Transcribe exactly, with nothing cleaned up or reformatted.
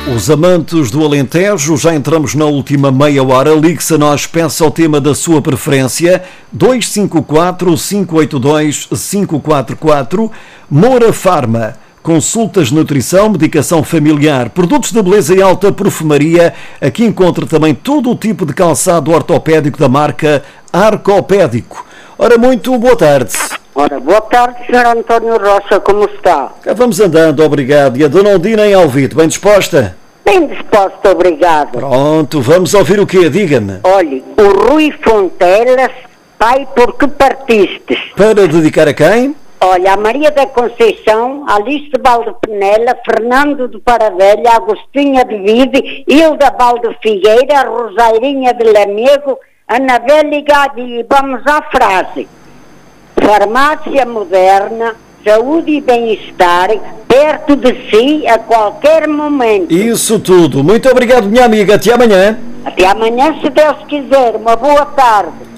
Os amantes do Alentejo, já entramos na última meia hora. Ligue-se a nós, peça o tema da sua preferência. dois cinco quatro, cinco oito dois, cinco quatro quatro. Moura Farma. Consultas de nutrição, medicação familiar, produtos de beleza e alta perfumaria. Aqui encontra também todo o tipo de calçado ortopédico da marca Arcopédico. Ora, muito boa tarde. Ora, boa tarde, senhor António Rocha, como está? Cá vamos andando, obrigado. E a dona Ondina em Alvito, bem disposta? Bem disposta, obrigado. Pronto, vamos ouvir o quê? Diga-me. Olhe, o Rui Fontelas, pai, porque partistes? Para dedicar a quem? Olha, a Maria da Conceição, Alice de Valdepenela, Fernando de Paravelha, Agostinha de Vide, Hilda Valde Figueira, Rosairinha de Lamego, Anabelle Gadi. E vamos à frase. Farmácia moderna, saúde e bem-estar, perto de si a qualquer momento. Isso tudo. Muito obrigado, minha amiga. Até amanhã. Até amanhã, se Deus quiser. Uma boa tarde.